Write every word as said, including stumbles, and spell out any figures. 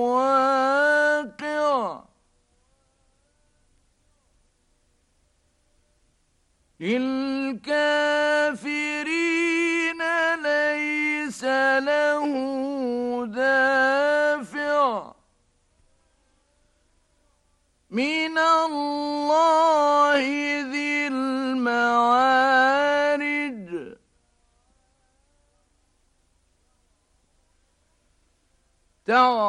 واقع للكافرين ليس له دافع من الله ذي المعارج.